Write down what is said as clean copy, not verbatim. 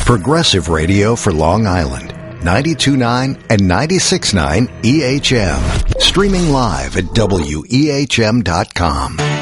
Progressive Radio for Long Island. 92.9 and 96.9 EHM. Streaming live at WEHM.com.